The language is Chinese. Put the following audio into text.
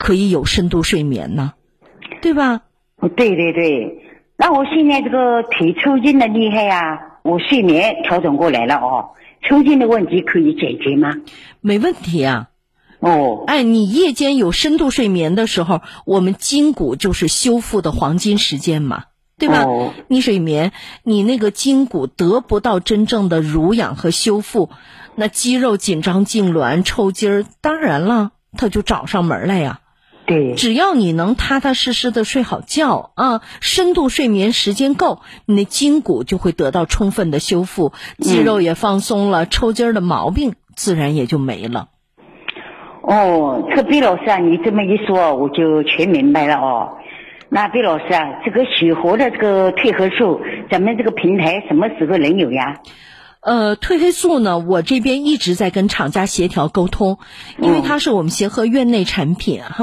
可以有深度睡眠呢，对吧？ 对对对，那我现在这个腿抽筋的厉害呀，我睡眠调整过来了哦，抽筋的问题可以解决吗？ 没问题啊。 哦， 你夜间有深度睡眠的时候，我们筋骨就是修复的黄金时间嘛，对吧？你睡眠，你那个筋骨得不到真正的濡养和修复，那肌肉紧张痉挛抽筋儿，当然了，它就找上门来呀。 对， 只要你能踏踏实实的睡好觉啊，深度睡眠时间够，你的筋骨就会得到充分的修复，肌肉也放松了，抽筋儿的毛病自然也就没了。 哦，这个毕老师啊，你这么一说，我就全明白了哦。那毕老师啊，这个许活的这个褪黑素，咱们这个平台什么时候能有呀？ 褪黑素呢，我这边一直在跟厂家协调沟通，因为它是我们协和院内产品